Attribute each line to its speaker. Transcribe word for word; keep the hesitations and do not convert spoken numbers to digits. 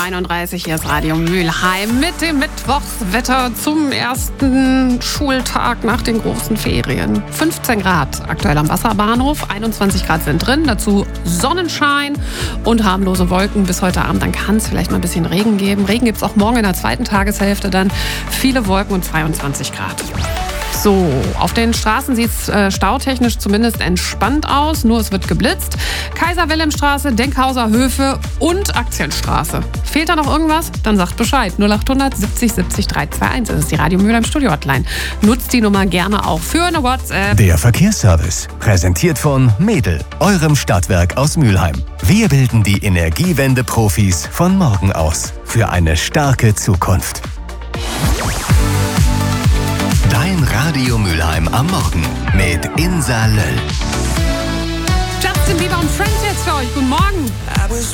Speaker 1: einunddreißig, hier ist Radio Mülheim mit dem Mittwochswetter zum ersten Schultag nach den großen Ferien. fünfzehn Grad aktuell am Wasserbahnhof, einundzwanzig Grad sind drin, dazu Sonnenschein und harmlose Wolken bis heute Abend. Dann kann es vielleicht mal ein bisschen Regen geben. Regen gibt es auch morgen in der zweiten Tageshälfte, dann viele Wolken und zweiundzwanzig Grad. So, auf den Straßen sieht es äh, stautechnisch zumindest entspannt aus, nur es wird geblitzt. Kaiser-Wilhelm-Straße, Denkhauser Höfe und Aktienstraße. Fehlt da noch irgendwas? Dann sagt Bescheid. null achthundert siebzig siebzig dreihunderteinundzwanzig. Das ist die Radio Mülheim Studio Hotline. Nutzt die Nummer gerne auch für eine WhatsApp.
Speaker 2: Der Verkehrsservice, präsentiert von Medel, eurem Stadtwerk aus Mülheim. Wir bilden die Energiewende-Profis von morgen aus. Für eine starke Zukunft. Dein Radio Mülheim am Morgen mit Insa Löll.
Speaker 1: Justin Bieber und Friends jetzt für euch. Guten Morgen.